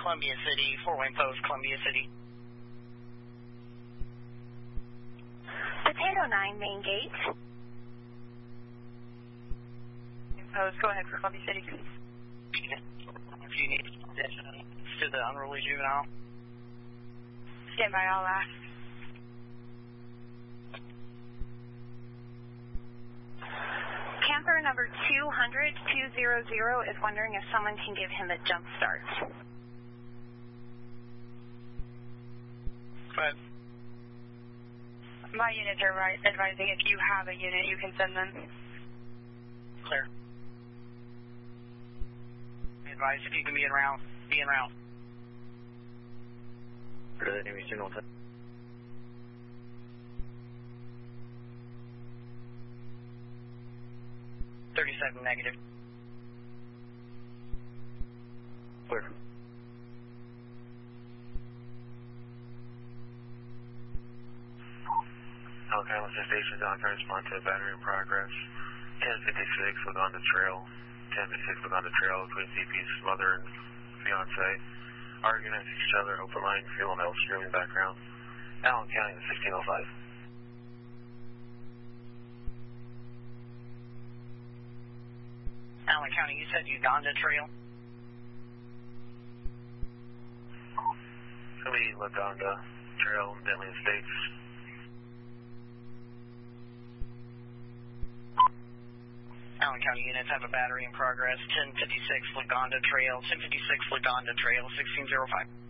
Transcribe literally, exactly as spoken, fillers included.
Columbia City, four-way post, Columbia City. Potato nine, main gate. Post, go ahead for Columbia City. If you need to the unruly juvenile. Stand by, all last. Camper number two hundred, two hundred is wondering if someone can give him a jump start. Go ahead. My units are right, advising if you have a unit, you can send them. Clear. Advise if you can be in round, be in round. thirty-seven negative. Clear. Allen Station, Don can respond to a battery in progress. ten fifty-six, look on the trail. ten fifty-six, look on the trail between C P's mother and fiance. Arguing at each other, open line, fuel and L streaming background. Allen County, sixteen oh five. Allen County, you said Uganda Trail? Philly, Uganda Trail, Bentley Estates. Allen County units have a battery in progress, ten fifty-six Laganda Trail, ten fifty-six Laganda Trail, sixteen oh five.